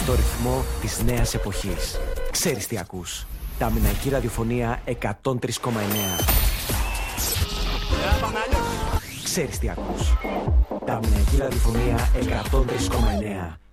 στο ρυθμό της νέας εποχής. Ξέρεις τι ακούς. Ταμηναϊκή ραδιοφωνία 103,9. Ξέρεις τι ακούς. Ταμηναϊκή ραδιοφωνία 103,9.